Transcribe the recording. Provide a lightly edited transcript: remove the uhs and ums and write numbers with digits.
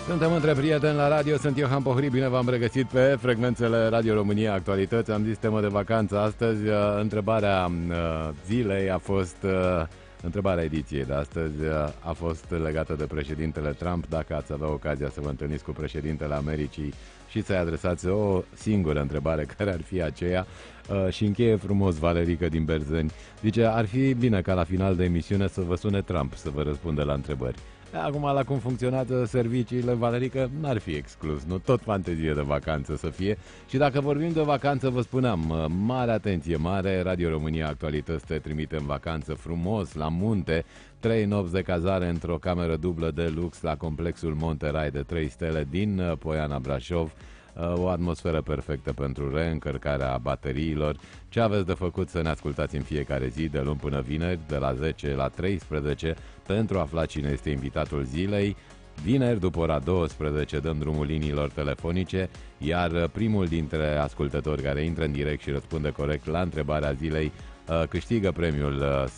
Suntem între prieteni la radio, sunt Iohan Pohri, bine v-am regăsit pe frecvențele Radio România Actualități. Am zis temă de vacanță astăzi. Întrebarea zilei a fost, întrebarea ediției de astăzi a fost legată de președintele Trump. Dacă ați avea ocazia să vă întâlniți cu președintele Americii și să-i adresați o singură întrebare, care ar fi aceea? Și încheie frumos Valerica din Berzeni. Zice, ar fi bine ca la final de emisiune să vă sune Trump să vă răspundă la întrebări. Acum, la cum funcționează serviciile, Valerica, n-ar fi exclus, nu? Tot fantezie de vacanță să fie. Și dacă vorbim de vacanță, vă spuneam, mare atenție, mare, Radio România Actualități te trimite în vacanță frumos, la munte, 3 nopți de cazare într-o cameră dublă de lux la complexul Monterey de 3 stele din Poiana Brașov. O atmosferă perfectă pentru reîncărcarea bateriilor. Ce aveți de făcut? Să ne ascultați în fiecare zi, de luni până vineri, de la 10 la 13, pentru a afla cine este invitatul zilei. Vineri, după ora 12, dăm drumul liniilor telefonice, iar primul dintre ascultători care intră în direct și răspunde corect la întrebarea zilei câștigă premiul